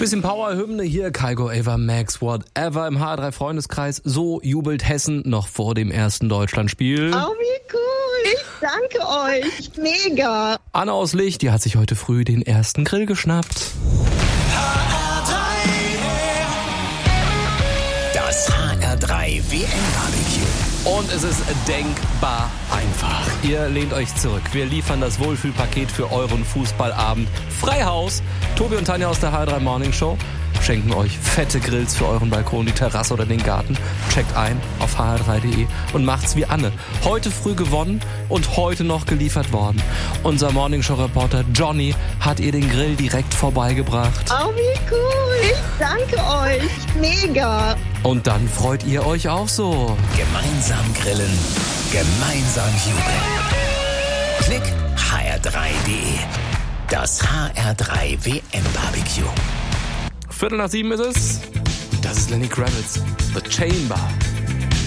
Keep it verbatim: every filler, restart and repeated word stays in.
Bisschen Power-Hymne hier, Kygo, Ava, Max, whatever im H R drei Freundeskreis. So jubelt Hessen noch vor dem ersten Deutschlandspiel. Oh, wie cool. Ich danke euch. Mega. Anna aus Licht, die hat sich heute früh den ersten Grill geschnappt. Das H R drei W M-Barbecue. Und es ist denkbar einfach. Ihr lehnt euch zurück. Wir liefern das Wohlfühlpaket für euren Fußballabend. Freihaus. Tobi und Tanja aus der H R drei Morning Show schenken euch fette Grills für euren Balkon, die Terrasse oder den Garten. Checkt ein auf h r drei punkt de und macht's wie Anne. Heute früh gewonnen und heute noch geliefert worden. Unser Morning Show Reporter Johnny hat ihr den Grill direkt vorbeigebracht. Oh, wie cool. Ich danke euch. Mega. Und dann freut ihr euch auch so. Gemeinsam grillen, gemeinsam jubeln. Klick h r drei punkt de. Das H R drei W M-Barbecue. Viertel nach sieben ist es. Das ist Lenny Kravitz. The Chamber.